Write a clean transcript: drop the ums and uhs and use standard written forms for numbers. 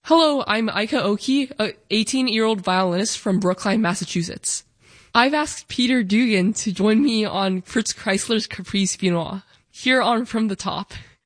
Hello, I'm Aika Oki, a 18-year-old violinist from Brookline, Massachusetts. I've asked Peter Dugan to join me on Fritz Kreisler's Caprice Viennois, here on From the Top.